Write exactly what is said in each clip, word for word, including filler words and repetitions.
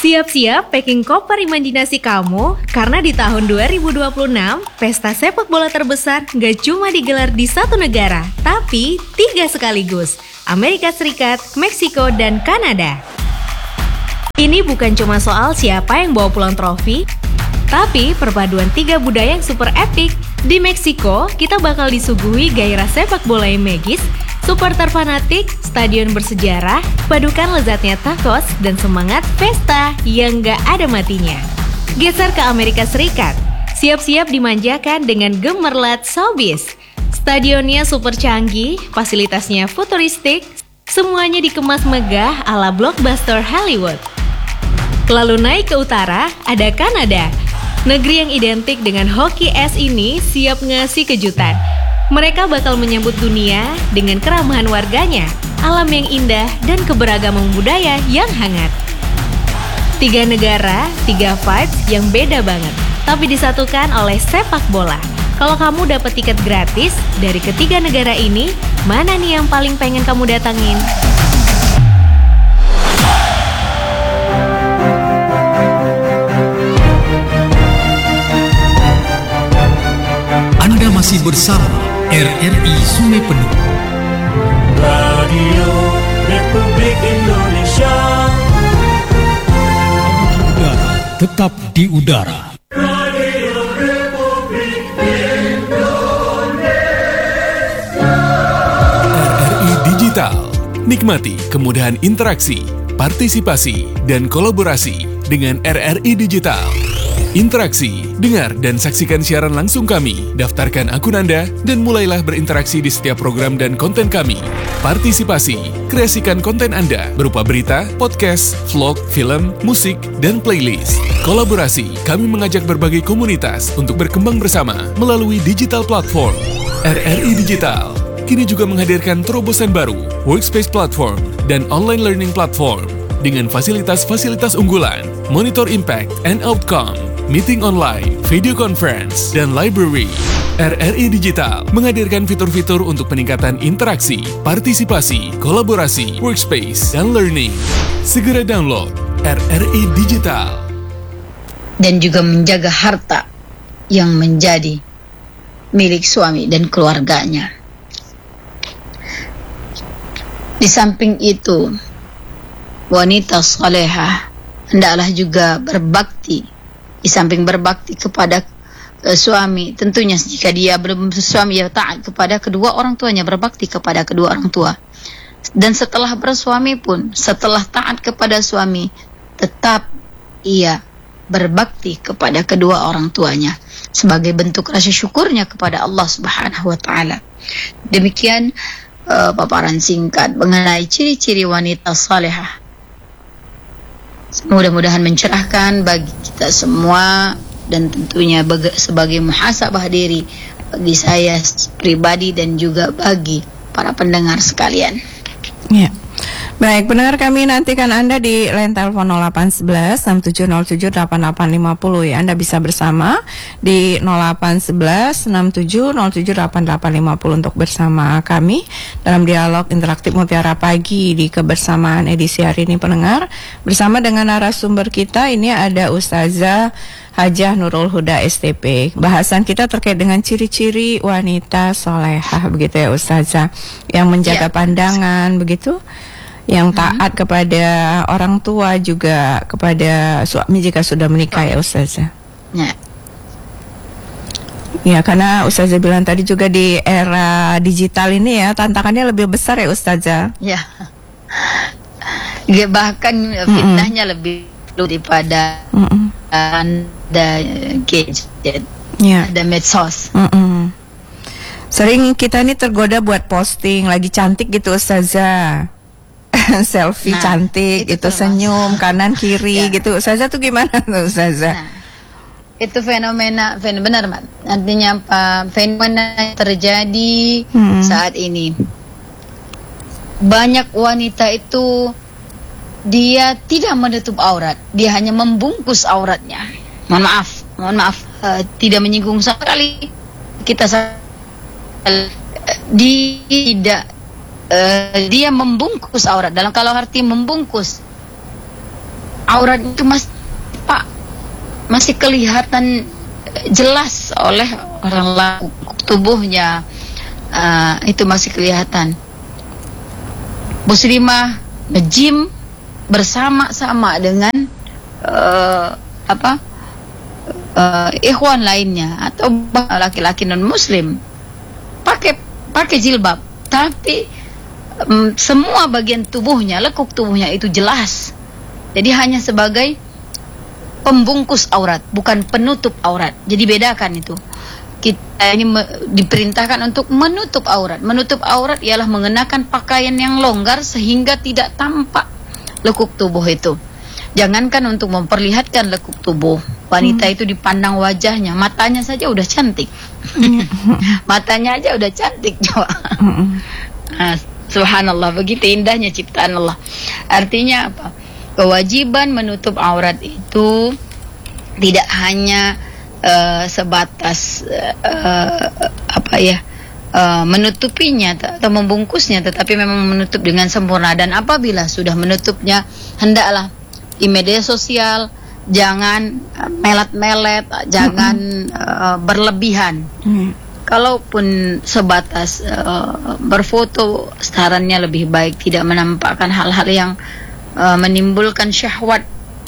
Siap-siap packing koper imajinasi kamu, karena di tahun dua ribu dua puluh enam, pesta sepak bola terbesar gak cuma digelar di satu negara, tapi tiga sekaligus, Amerika Serikat, Meksiko, dan Kanada. Ini bukan cuma soal siapa yang bawa pulang trofi, tapi perpaduan tiga budaya yang super epic. Di Meksiko, kita bakal disuguhi gairah sepak bola yang magis, supporter fanatik, stadion bersejarah, padukan lezatnya tacos, dan semangat pesta yang gak ada matinya. Geser ke Amerika Serikat, siap-siap dimanjakan dengan gemerlap showbiz. Stadionnya super canggih, fasilitasnya futuristik, semuanya dikemas megah ala blockbuster Hollywood. Lalu naik ke utara, ada Kanada. Negeri yang identik dengan hoki es ini siap ngasih kejutan. Mereka bakal menyambut dunia dengan keramahan warganya, alam yang indah, dan keberagaman budaya yang hangat. Tiga negara, tiga vibes yang beda banget, tapi disatukan oleh sepak bola. Kalau kamu dapat tiket gratis dari ketiga negara ini, mana nih yang paling pengen kamu datangin? Anda masih bersama R R I Sungai Penuh, Radio Republik Indonesia. udara tetap di udara. Radio Republik Indonesia. R R I Digital. Nikmati kemudahan interaksi, partisipasi, dan kolaborasi dengan R R I Digital. Interaksi, dengar dan saksikan siaran langsung kami, daftarkan akun Anda, dan mulailah berinteraksi di setiap program dan konten kami. Partisipasi, kreasikan konten Anda berupa berita, podcast, vlog, film, musik, dan playlist. Kolaborasi, kami mengajak berbagai komunitas untuk berkembang bersama melalui digital platform. R R I Digital kini juga menghadirkan terobosan baru, workspace platform, dan online learning platform dengan fasilitas-fasilitas unggulan, monitor impact and outcome, meeting online, video conference, dan library. R R I Digital menghadirkan fitur-fitur untuk peningkatan interaksi, partisipasi, kolaborasi, workspace, dan learning. Segera download R R I Digital. Dan juga menjaga harta yang menjadi milik suami dan keluarganya. Di samping itu, wanita salehah hendaklah juga berbakti. Di samping berbakti kepada uh, suami, tentunya jika dia belum suami, ya taat kepada kedua orang tuanya, berbakti kepada kedua orang tua. Dan setelah bersuami pun, setelah taat kepada suami, tetap ia berbakti kepada kedua orang tuanya sebagai bentuk rasa syukurnya kepada Allah Subhanahu wa taala. Demikian uh, paparan singkat mengenai ciri-ciri wanita salehah. Mudah-mudahan mencerahkan bagi kita semua, dan tentunya sebagai muhasabah diri bagi saya pribadi dan juga bagi para pendengar sekalian. Ya. Baik, pendengar kami nantikan Anda di line telepon nol delapan satu satu enam tujuh nol tujuh delapan delapan lima nol ya. Anda bisa bersama di nol delapan satu satu enam tujuh nol tujuh delapan delapan lima nol untuk bersama kami dalam dialog interaktif Mutiara Pagi di kebersamaan edisi hari ini, pendengar. Bersama dengan narasumber kita ini ada Ustazah Hajah Nurul Huda S T P. Bahasan kita terkait dengan ciri-ciri wanita solehah, begitu ya Ustazah, yang menjaga ya, pandangan, begitu, yang taat hmm. kepada orang tua, juga kepada suami jika sudah menikah, ya Ustazah. Ya. Ya, karena Ustazah bilang tadi juga di era digital ini ya, tantangannya lebih besar ya Ustazah. Ya. Ya, bahkan fitnahnya mm-mm. lebih daripada mm-mm. ada gadget, ya. Ada medsos. Mm-mm. Sering kita ini tergoda buat posting lagi cantik gitu Ustazah. Selfie nah, cantik itu, itu senyum kanan kiri ya. Gitu Ustazah, tuh gimana tuh Ustazah? Nah, itu fenomena, fenomena benar Mat. Artinya apa? Fenomena yang terjadi hmm. saat ini. Banyak wanita itu dia tidak menutup aurat, dia hanya membungkus auratnya. Mohon maaf, mohon maaf, uh, tidak menyinggung sekali kita. Uh, dia tidak Uh, dia membungkus aurat. Dalam kalau arti membungkus, aurat itu masih Pak masih kelihatan jelas oleh orang lain, tubuhnya uh, itu masih kelihatan. Muslimah ngejim bersama-sama dengan uh, apa uh, ikhwan lainnya atau laki-laki non muslim pakai pakai jilbab, tapi um, semua bagian tubuhnya, lekuk tubuhnya itu jelas. Jadi hanya sebagai pembungkus aurat, bukan penutup aurat. Jadi bedakan itu. Kita ini me- diperintahkan untuk menutup aurat. Menutup aurat ialah mengenakan pakaian yang longgar sehingga tidak tampak lekuk tubuh itu. Jangankan untuk memperlihatkan lekuk tubuh. Wanita hmm. itu dipandang wajahnya, matanya saja udah cantik. Matanya aja udah cantik coba. Nah, subhanallah, begitu indahnya ciptaan Allah. Artinya apa? Kewajiban menutup aurat itu tidak hanya uh, sebatas uh, apa ya uh, menutupinya atau membungkusnya, tetapi memang menutup dengan sempurna. Dan apabila sudah menutupnya, hendaklah di media sosial jangan uh, melet-melet, jangan uh, berlebihan. Kalaupun sebatas uh, berfoto, sarannya lebih baik tidak menampakkan hal-hal yang Uh, menimbulkan syahwat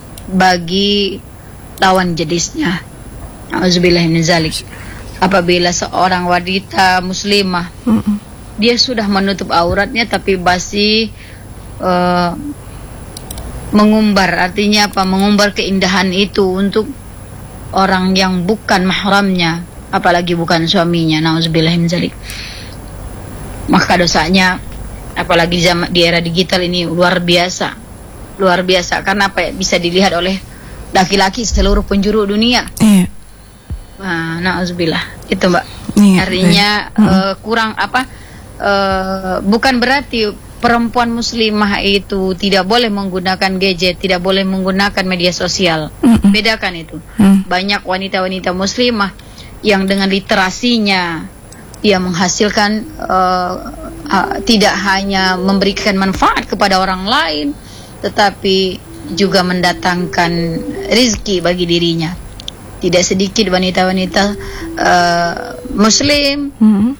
bagi lawan jenisnya. Auzubillah min zalik. Apabila seorang wanita muslimah Mm-mm. dia sudah menutup auratnya tapi masih uh, mengumbar, artinya apa? Mengumbar keindahan itu untuk orang yang bukan mahramnya, apalagi bukan suaminya. Auzubillah min zalik. Maka dosanya, apalagi zaman di era digital ini, luar biasa. Luar biasa, karena apa ya, bisa dilihat oleh laki-laki seluruh penjuru dunia. Iya. Nah, na'udzubillah. Itu Mbak. Iya, artinya uh, kurang apa? Uh, bukan berarti perempuan muslimah itu tidak boleh menggunakan gadget, tidak boleh menggunakan media sosial. Mm-mm. Bedakan itu. Mm. Banyak wanita-wanita muslimah yang dengan literasinya dia menghasilkan uh, uh, tidak hanya memberikan manfaat kepada orang lain, tetapi juga mendatangkan rezeki bagi dirinya. Tidak sedikit wanita-wanita uh, muslim mm-hmm.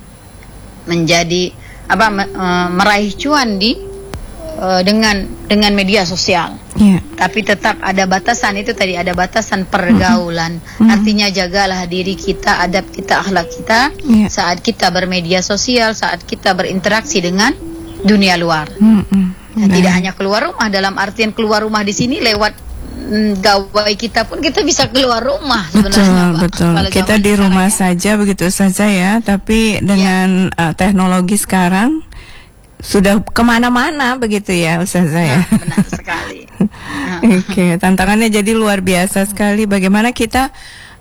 menjadi apa uh, meraih cuan di uh, dengan dengan media sosial. Yeah. Tapi tetap ada batasan, itu tadi ada batasan pergaulan. Mm-hmm. Artinya jagalah diri kita, adab kita, akhlak kita yeah. saat kita bermedia sosial, saat kita berinteraksi dengan dunia luar. Mm-hmm. Nah, tidak hanya keluar rumah, dalam artian keluar rumah di sini lewat mm, gawai kita pun kita bisa keluar rumah sebenarnya. Betul, betul. Kalau kita di rumah ya. saja begitu saja ya, tapi dengan ya. uh, teknologi sekarang sudah kemana-mana begitu ya Ustazah ya. Nah, benar sekali. Oke, okay, tantangannya jadi luar biasa sekali. Bagaimana kita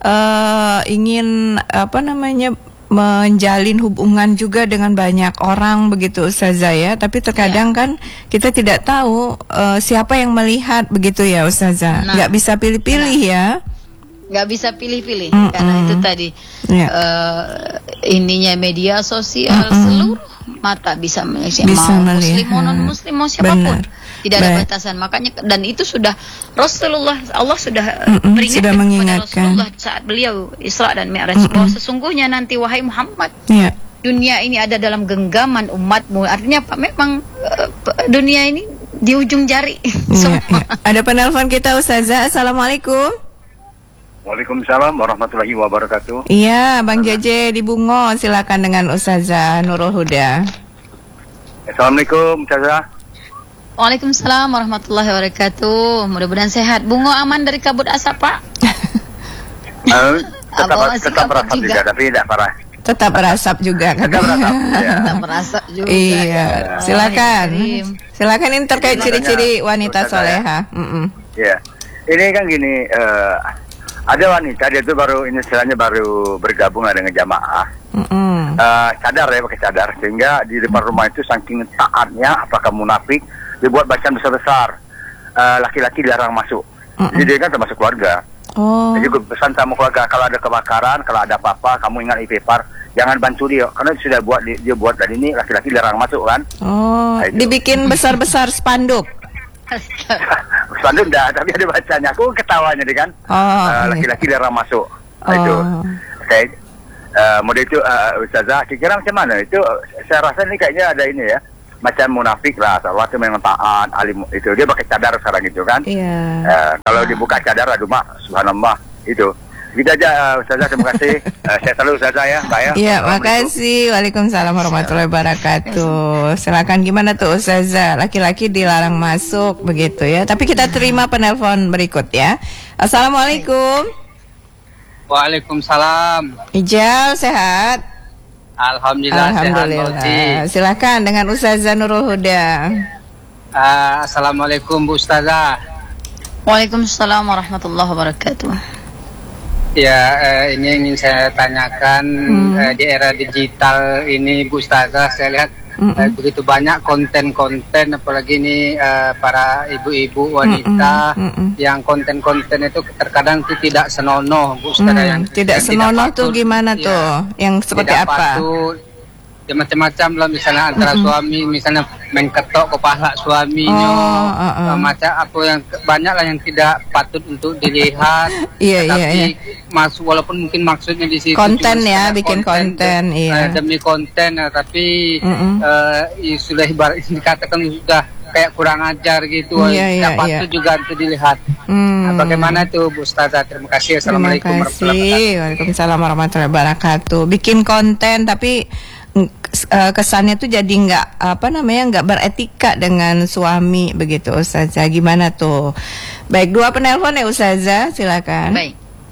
uh, ingin apa namanya menjalin hubungan juga dengan banyak orang begitu Ustazah ya, tapi terkadang ya. kan kita tidak tahu uh, siapa yang melihat begitu ya Ustazah, nggak nah, bisa pilih-pilih nah. ya, nggak bisa pilih-pilih Mm-mm. karena itu tadi ya. uh, ininya media sosial Mm-mm. seluruh mata bisa melihat, bisa mau melihat. muslim mau non muslim mau siapapun. Benar. Tidak ada Baik. batasan, makanya dan itu sudah Rasulullah Allah sudah Mm-mm, peringatkan sudah mengingatkan kepada Rasulullah saat beliau Isra dan Mi'raj bahwa sesungguhnya nanti wahai Muhammad yeah. dunia ini ada dalam genggaman umatmu. Artinya apa? Memang uh, dunia ini di ujung jari. Yeah, yeah. Ada penelpon kita Ustazah. Assalamualaikum. Waalaikumsalam warahmatullahi wabarakatuh. Iya, Bang Jeje di Bungo, silakan dengan Ustazah Nurul Huda. Assalamualaikum Ustazah. Waalaikumsalam warahmatullahi wabarakatuh. Mudah-mudahan sehat. Bungo aman dari kabut asap, Pak? uh, tetap tetap berasap juga. juga, tapi tidak parah. Tetap berasap juga kan? Tetap berasap. Ya. Tetap berasap juga. Iya, ya. silakan. Silakan ini terkait ciri-ciri wanita soleha. Iya. Ini kan gini, uh, ada wanita dia itu baru ini istilahnya baru bergabung dengan jamaah. Mm-hmm. Uh, cadar ya, pakai cadar, sehingga di depan rumah itu saking taatnya, apakah munafik, dibuat bacaan besar-besar, uh, laki-laki dilarang masuk. Mm-mm. Jadi dia kan termasuk keluarga. Oh. Jadi gue pesan sama keluarga, kalau ada kebakaran, kalau ada apa-apa, kamu ingat ipepar, jangan bantu dia, karena sudah buat dia buat dari ini laki-laki dilarang masuk kan. Oh. Nah, dibikin besar-besar spanduk. spanduk enggak, tapi ada bacanya. Aku ketawanya deh kan. Oh, Uh, iya. laki-laki dilarang masuk. Oh. Itu. Saya uh, model itu uh, Ustazah, kira-kira macam mana? Itu saya rasa ini kayaknya ada ini ya. Macam munafik lah, salah satu memang taat, alim itu. Dia pakai cadar sekarang itu kan. Iya. Uh, kalau dibuka cadar, aduh mak, subhanallah. Itu. Gitu aja uh, Ustazah, terima kasih. uh, saya selalu Ustazah ya, Mbak ya. Iya, makasih. Waalaikumsalam warahmatullahi wabarakatuh. Silakan, gimana tuh Ustazah? Laki-laki dilarang masuk begitu ya. Tapi kita terima penelpon berikut ya. Assalamualaikum. Waalaikumsalam. Ijal, sehat? Alhamdulillah, Alhamdulillah. sehat. Silakan dengan Ustazah Nurul Huda. Uh, Assalamualaikum Bu Ustazah. Waalaikumsalam warahmatullahi wabarakatuh. Ya, eh, ini ingin saya tanyakan Hmm. eh, di era digital ini Bu Ustazah, saya lihat Mm-mm. eh, begitu banyak konten-konten, apalagi ini eh, para ibu-ibu wanita Mm-mm. yang konten-konten itu terkadang itu tidak senonoh Bu Ustazah, Hmm, yang tidak yang senonoh tuh patut. gimana Ya, tuh? Yang seperti tidak apa? patut. Ya macam-macam lah, misalnya antara suami misalnya mengketok kepala suaminya, Oh, uh, uh. macam apa yang banyak lah yang tidak patut untuk dilihat. Iya, iya, Tapi iya. masuk walaupun mungkin maksudnya di situ Konten cuma ya, sekedar bikin konten, de- iya. eh, demi konten, eh, tapi Mm-mm. eh, i- sudah ibarat dikatakan sudah kayak kurang ajar gitu. Iya, tidak iya, patut iya. juga untuk dilihat. Hmm. Nah, bagaimana tuh Bu Ustazah? Terima kasih. Terima Assalamualaikum warahmatullahi wabarakatuh. kasih. Waalaikumsalam warahmatullahi wabarakatuh. Bikin konten tapi mm, kes- eh, kesannya tuh jadi nggak apa namanya nggak beretika dengan suami begitu Ustazah. Gimana tuh? Baik, dua penelpon ya Ustazah, silakan. Baik.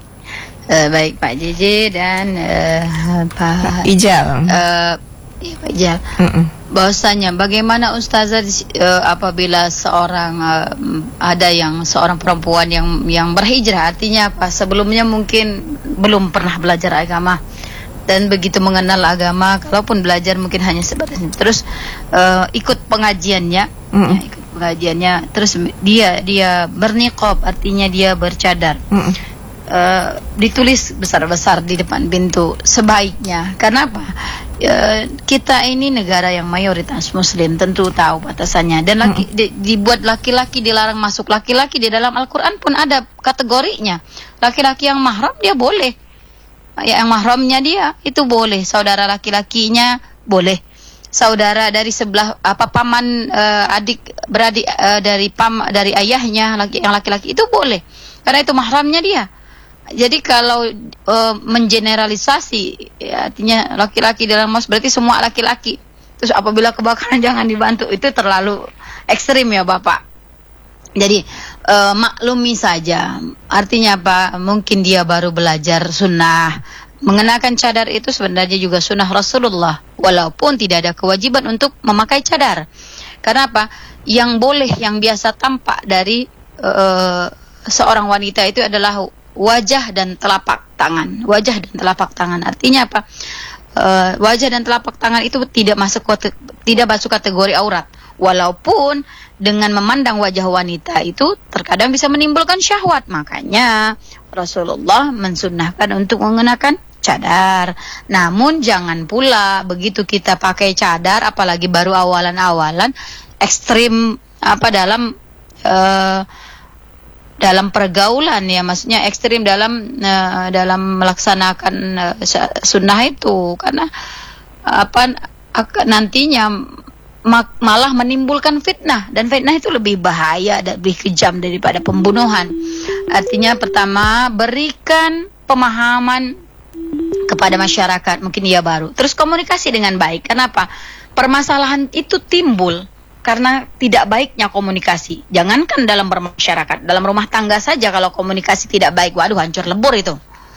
Eh, baik Pak J J dan eh, Pak Ijal. eh, iya, Pak Ijal. Mm-mm. Bahwasanya bagaimana Ustazah di- eh, apabila seorang eh, ada yang seorang perempuan yang yang berhijrah, artinya apa? Sebelumnya mungkin belum pernah belajar agama dan begitu mengenal agama, kalaupun belajar mungkin hanya sebatas itu. Terus eh, ikut pengajiannya, Mm-mm. ya, ikut pengajiannya. Terus dia dia berniqab, artinya dia bercadar. Mm-mm. Uh, ditulis besar-besar di depan pintu sebaiknya. Karena apa? Uh, kita ini negara yang mayoritas muslim, tentu tahu batasannya. Dan laki, di, dibuat laki-laki dilarang masuk. Laki-laki di dalam Al-Quran pun ada kategorinya. Laki-laki yang mahram dia boleh, yang mahramnya dia itu boleh. Saudara laki-lakinya boleh. Saudara dari sebelah apa paman uh, adik beradik uh, dari pam dari ayahnya laki, yang laki-laki itu boleh. Karena itu mahramnya dia. Jadi kalau uh, mengeneralisasi, ya, artinya laki-laki dalam mas berarti semua laki-laki. Terus apabila kebakaran jangan dibantu, itu terlalu ekstrim ya Bapak. Jadi uh, maklumi saja. Artinya apa? Mungkin dia baru belajar sunnah. Mengenakan cadar itu sebenarnya juga sunnah Rasulullah. Walaupun tidak ada kewajiban untuk memakai cadar. Karena apa? Yang boleh, yang biasa tampak dari uh, seorang wanita itu adalah wajah dan telapak tangan. Wajah dan telapak tangan artinya apa? Uh, wajah dan telapak tangan itu tidak masuk tidak masuk kategori aurat. Walaupun dengan memandang wajah wanita itu terkadang bisa menimbulkan syahwat. Makanya Rasulullah mensunnahkan untuk mengenakan cadar. Namun jangan pula begitu kita pakai cadar, apalagi baru awalan-awalan, ekstrim apa dalam uh, dalam pergaulan ya, maksudnya ekstrim dalam uh, dalam melaksanakan uh, sunnah itu, karena apa akan nantinya mak, malah menimbulkan fitnah, dan fitnah itu lebih bahaya dan lebih kejam daripada pembunuhan. Artinya pertama, berikan pemahaman kepada masyarakat, mungkin dia baru, terus komunikasi dengan baik. Kenapa? Permasalahan itu timbul karena tidak baiknya komunikasi. Jangankan dalam bermasyarakat, dalam rumah tangga saja kalau komunikasi tidak baik, waduh hancur lebur itu.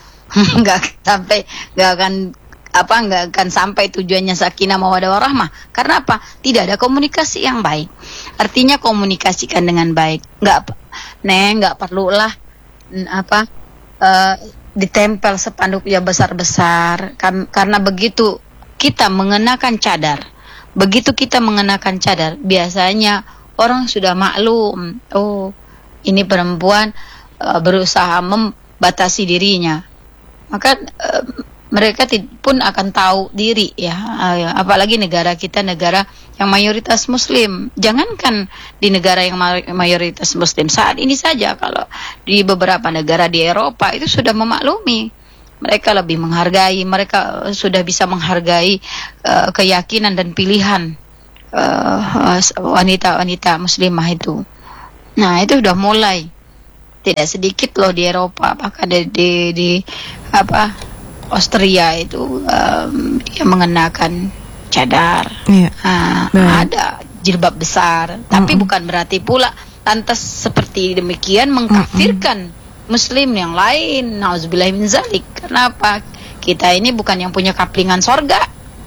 Nggak sampai, nggak akan apa, nggak akan sampai tujuannya sakinah mawaddah warahmah. Karena apa? Tidak ada komunikasi yang baik. Artinya komunikasikan dengan baik. Nggak, neng, nggak perlulah apa uh, ditempel spanduk ya besar-besar. Kan, karena begitu kita mengenakan cadar. Begitu kita mengenakan cadar, biasanya orang sudah maklum, oh ini perempuan uh, berusaha membatasi dirinya. Maka uh, mereka pun akan tahu diri ya, apalagi negara kita negara yang mayoritas muslim. Jangankan di negara yang mayoritas muslim, saat ini saja kalau di beberapa negara di Eropa itu sudah memaklumi, mereka lebih menghargai, mereka sudah bisa menghargai uh, keyakinan dan pilihan uh, wanita-wanita muslimah itu. Nah, itu sudah mulai. Tidak sedikit loh di Eropa, bahkan di, di, di apa Austria itu um, yang mengenakan cadar, yeah. uh, ada jilbab besar, mm-mm. tapi bukan berarti pula lantas seperti demikian mengkafirkan mm-mm. muslim yang lain. Nauzubillah min zalik. Kenapa? Kita ini bukan yang punya kaplingan sorga.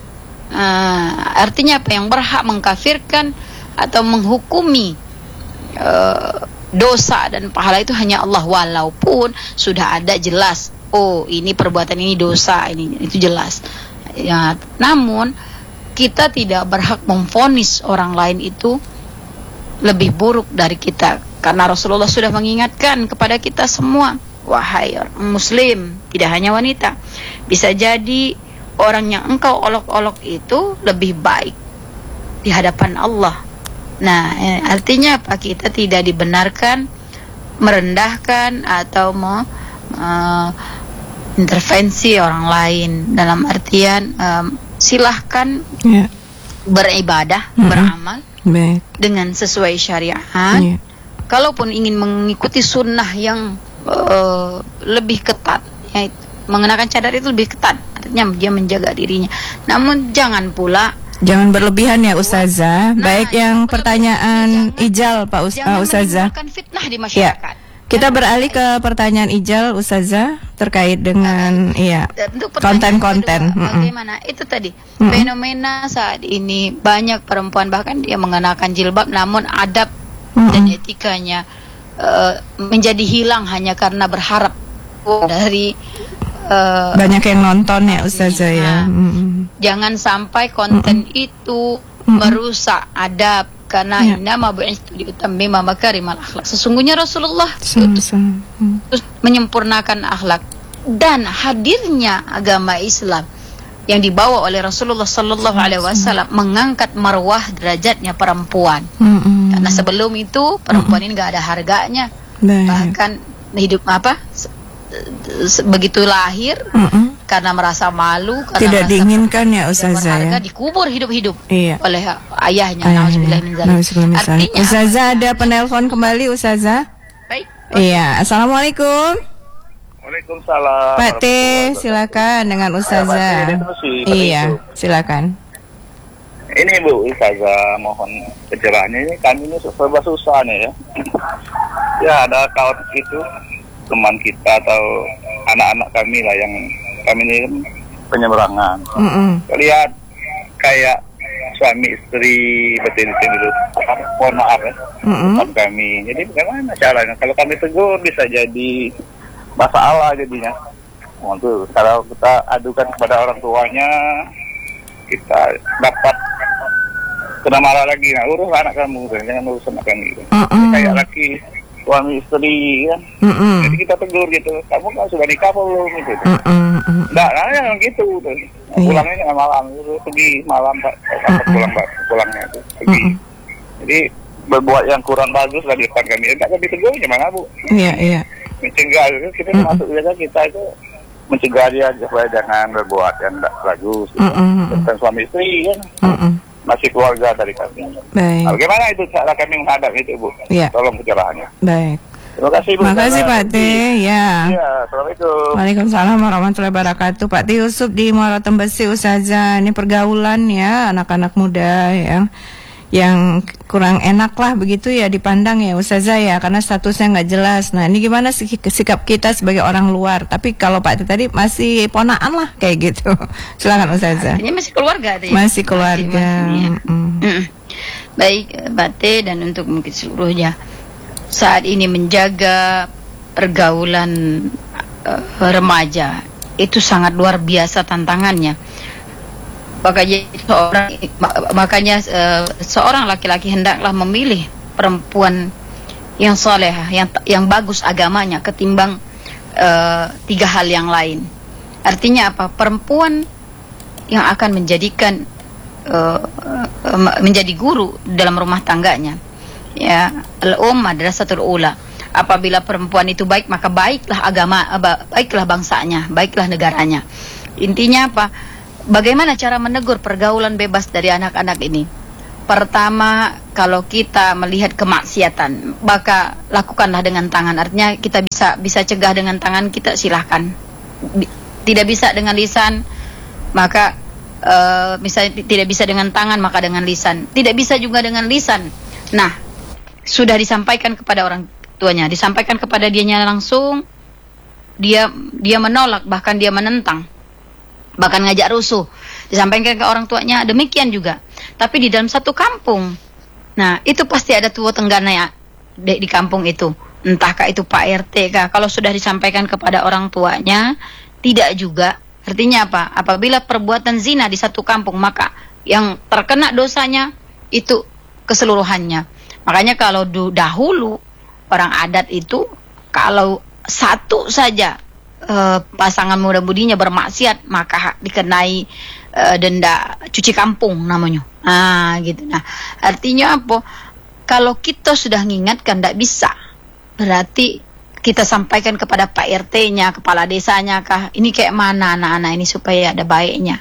Uh, artinya apa? Yang berhak mengkafirkan atau menghukumi uh, dosa dan pahala itu hanya Allah, walaupun sudah ada jelas, oh ini perbuatan ini dosa, ini itu jelas ya. Namun kita tidak berhak memvonis orang lain itu lebih buruk dari kita, karena Rasulullah sudah mengingatkan kepada kita semua, wahai orang muslim, tidak hanya wanita, bisa jadi orang yang engkau olok-olok itu lebih baik di hadapan Allah. Nah, eh, artinya apa? Kita tidak dibenarkan merendahkan atau me, uh, intervensi orang lain, dalam artian um, silahkan yeah. beribadah, mm-hmm. beramal Baik. dengan sesuai syariat. Yeah. Kalaupun ingin mengikuti sunnah yang uh, lebih ketat, ya, mengenakan cadar itu lebih ketat, artinya dia menjaga dirinya. Namun jangan pula jangan berlebihan ya Ustazah. Nah, baik yang pertanyaan jangan, Ijal Pak Us- uh, Ustazah. Fitnah di masyarakat. Ya. Kita beralih ke pertanyaan Ijal Ustazah terkait dengan uh, iya konten-konten. Bagaimana itu tadi mm-mm. fenomena saat ini banyak perempuan bahkan dia mengenakan jilbab namun adab mm-mm. dan etikanya uh, menjadi hilang hanya karena berharap oh, dari uh, banyak yang nonton ya Ustazah ya. Mm-mm. Jangan sampai konten mm-mm. itu mm-mm. merusak adab, karena ya. Innama bu'istu liutammima makarimal akhlak. Sesungguhnya Rasulullah diutus mm. menyempurnakan akhlak, dan hadirnya agama Islam yang dibawa oleh Rasulullah sallallahu alaihi wasallam mengangkat marwah derajatnya perempuan. Mm-mm. Karena sebelum itu perempuan mm-mm. ini enggak ada harganya. Baik. Bahkan hidup apa? Begitu lahir mm-mm. karena merasa malu, karena tidak diinginkan ya Ustazah ya, dikubur hidup-hidup iya. oleh ayahnya. Nauzubillah min dzalik. Artinya Ustazah ada penelpon kembali Ustazah. Baik. Iya, assalamualaikum. Waalaikumsalam. Pak T, silakan dengan Ustazah. Ya, iya, silakan. Ini Bu Ustazah, mohon pencerahannya. Ini kami ini serba susah nih ya. Ya ada kawan itu teman kita atau anak-anak kami lah yang kami ini penyeberangan. Mm-hmm. Lihat kayak suami istri betul-betul dulu. Mohon maaf ya, mm-hmm. kami. Jadi bagaimana caranya? Kalau kami tegur bisa jadi masalah jadinya. Untuk kalau kita adukan kepada orang tuanya, kita dapat kena marah lagi. Nah, urus anak kamu, jangan urus anak kami. Mm-hmm. Kayak laki suami istri kan, mm-mm. jadi kita tegur gitu, kamu kan sudah nikah belum gitu, nggak, nah yang gitu tuh, iya. pulangnya jangan malam, itu pergi malam pak, pulang pak, pulangnya tuh pergi, mm-mm. jadi berbuat yang kurang bagus lah di depan kami, enggak kami tegur gimana Bu? Iya iya. Mencegah itu kita mm-mm. masuk juga kita itu mencegah dia supaya jangan berbuat yang tidak bagus, gitu. Tentang suami istri kan. Mm-mm. Masih keluarga dari kami. Baik. Nah, bagaimana itu cara kami menghadap itu Bu? Ya. Tolong pencerahannya. Baik. Terima kasih Bu. Terima kasih Pak T. Ya. Ya, assalamualaikum. Waalaikumsalam warahmatullahi wabarakatuh. Pak T Yusuf di Muara Tembesi Ustazah. Ini pergaulan ya anak-anak muda yang yang kurang enak lah begitu ya dipandang ya Ustazah ya, karena statusnya nggak jelas. Nah ini gimana sikap kita sebagai orang luar? Tapi kalau Pak T tadi masih ponaan lah kayak gitu. Silakan Ustazah. Ini masih keluarga deh. Masih keluarga. Masih, masih, mm. Mm. Baik Pak T dan untuk mungkin seluruhnya saat ini menjaga pergaulan uh, remaja itu sangat luar biasa tantangannya. Makanya seorang makanya uh, seorang laki-laki hendaklah memilih perempuan yang solehah, yang yang bagus agamanya ketimbang uh, tiga hal yang lain. Artinya apa? Perempuan yang akan menjadikan uh, uh, menjadi guru dalam rumah tangganya. Ya, al-um adalah satu ula. Apabila perempuan itu baik, maka baiklah agama, baiklah bangsanya, baiklah negaranya. Intinya apa? Bagaimana cara menegur pergaulan bebas dari anak-anak ini? Pertama, kalau kita melihat kemaksiatan, maka lakukanlah dengan tangan. Artinya kita bisa bisa cegah dengan tangan kita, silahkan. Tidak bisa dengan lisan, maka uh, misalnya tidak bisa dengan tangan, maka dengan lisan. Tidak bisa juga dengan lisan. Nah, sudah disampaikan kepada orang tuanya, disampaikan kepada dianya langsung, dia dia menolak, bahkan dia menentang, bahkan ngajak rusuh, disampaikan ke orang tuanya, demikian juga. Tapi di dalam satu kampung, nah itu pasti ada tua tenggana ya di, di kampung itu, entahkah itu Pak R T kah. Kalau sudah disampaikan kepada orang tuanya, tidak juga. Artinya apa? Apabila perbuatan zina di satu kampung, maka yang terkena dosanya itu keseluruhannya. Makanya kalau dahulu orang adat itu, kalau satu saja uh, pasangan muda-mudinya bermaksiat, maka dikenai uh, denda cuci kampung namanya. Ah, gitu. Nah, artinya apa? Kalau kita sudah mengingatkan tidak bisa, berarti kita sampaikan kepada Pak R T-nya, kepala desanya kah, ini kayak mana anak-anak ini supaya ada baiknya,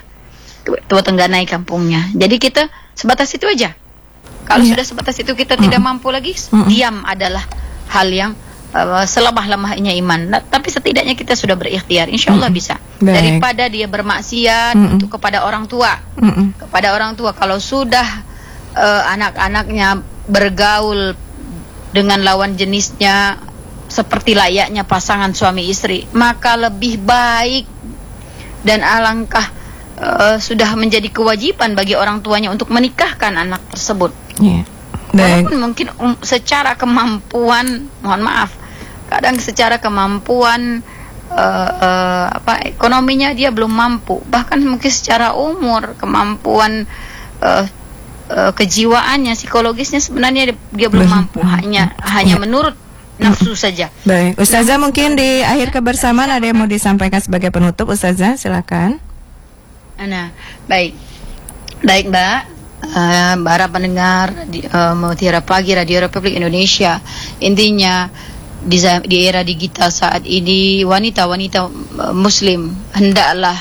tua tengganai kampungnya. Jadi kita sebatas itu aja. Kalau yeah. sudah sebatas itu kita mm. tidak mampu lagi, mm. diam adalah hal yang uh, selemah-lemahnya iman. Nah, tapi setidaknya kita sudah berikhtiar, insya Allah mm. bisa. Baik. Daripada dia bermaksiat mm. untuk kepada orang tua, mm. kepada orang tua. Kalau sudah uh, anak-anaknya bergaul dengan lawan jenisnya seperti layaknya pasangan suami istri, maka lebih baik dan alangkah uh, sudah menjadi kewajiban bagi orang tuanya untuk menikahkan anak tersebut. Yeah. Walaupun mungkin um, secara kemampuan, mohon maaf, kadang secara kemampuan uh, uh, apa ekonominya dia belum mampu, bahkan mungkin secara umur, kemampuan uh, uh, kejiwaannya, psikologisnya sebenarnya dia, dia belum mampu, hanya hanya menurut nafsu saja. Baik, Ustazah, mungkin di akhir kebersamaan ada yang mau disampaikan sebagai penutup, Ustazah, silakan. Nah, baik, baik Mbak. Uh, para pendengar di, uh, Mutiara Pagi Radio Republik Indonesia, intinya di, di era digital saat ini, wanita-wanita uh, Muslim hendaklah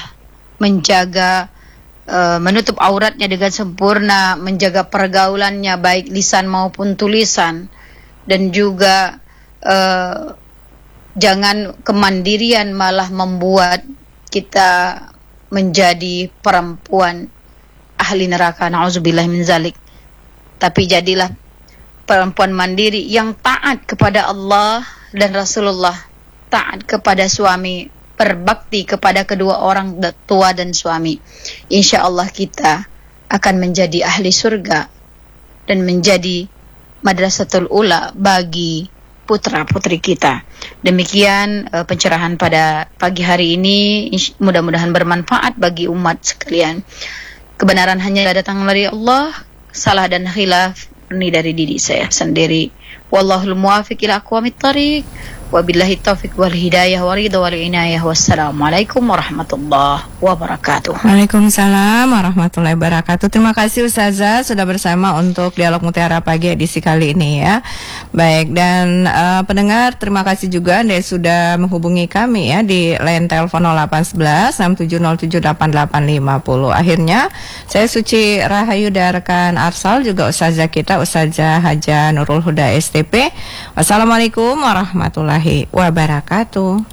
menjaga uh, menutup auratnya dengan sempurna, menjaga pergaulannya baik lisan maupun tulisan, dan juga uh, jangan kemandirian malah membuat kita menjadi perempuan ahli neraka, na'udzubillah min zalik. Tapi jadilah perempuan mandiri yang taat kepada Allah dan Rasulullah, taat kepada suami, berbakti kepada kedua orang tua dan suami. Insya Allah kita akan menjadi ahli surga dan menjadi madrasatul ula bagi putra-putri kita. Demikian uh, pencerahan pada pagi hari ini, mudah-mudahan bermanfaat bagi umat sekalian. Kebenaran hanya datang dari Allah, salah dan khilaf ini dari diri saya sendiri. Wallahul muwaffiq ila aqwamit thariq. Wabillahi taufiq wal hidayah wa ridha wal inayah. Wassalamualaikum warahmatullahi wabarakatuh. Waalaikumsalam warahmatullahi wabarakatuh. Terima kasih Ustazah sudah bersama untuk Dialog Mutiara Pagi edisi kali ini ya. Baik, dan uh, pendengar, terima kasih juga Anda sudah menghubungi kami ya di line telepon nol delapan satu satu enam tujuh nol tujuh delapan delapan lima nol. Akhirnya saya Suci Rahayu dan rekan Arsal, juga Ustazah kita Ustazah Haja Nurul Huda S T P. Wassalamualaikum warahmatullahi wabarakatuh.